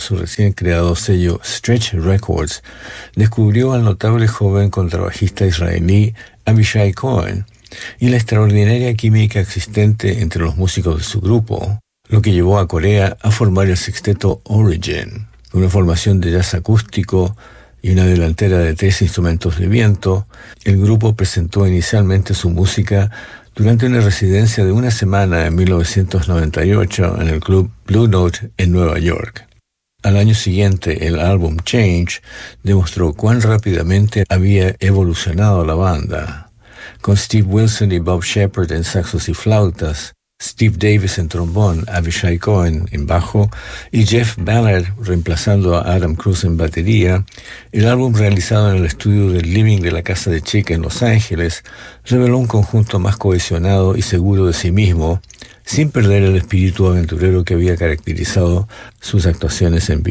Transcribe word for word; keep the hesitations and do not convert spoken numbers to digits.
su recién creado sello Stretch Records, descubrió al notable joven contrabajista israelí Avishai Cohen y la extraordinaria química existente entre los músicos de su grupo, lo que llevó a Corea a formar el sexteto Origin, una formación de jazz acústico y una delantera de tres instrumentos de viento. El grupo presentó inicialmente su música durante una residencia de una semana en mil novecientos noventa y ocho en el club Blue Note en Nueva York. Al año siguiente, el álbum Change demostró cuán rápidamente había evolucionado la banda, con Steve Wilson y Bob Shepard en saxos y flautas, Steve Davis en trombón, Avishai Cohen en bajo y Jeff Ballard reemplazando a Adam Cruz en batería. El álbum, realizado en el estudio del living de la casa de Chick en Los Ángeles, reveló un conjunto más cohesionado y seguro de sí mismo, sin perder el espíritu aventurero que había caracterizado sus actuaciones en vivo.